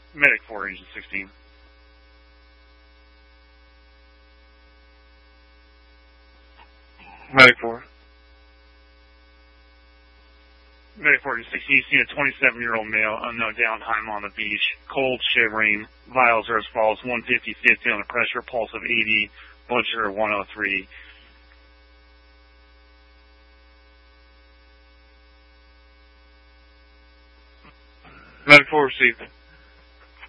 Medic 4, Agent 16. Medic 4. Medic 4, Agent 16. You see a 27-year-old male, unknown Downtime on the beach. Cold, shivering. Vitals are as follows: 150/50 on the pressure, pulse of 80, blood sugar 103. Medic 4 received.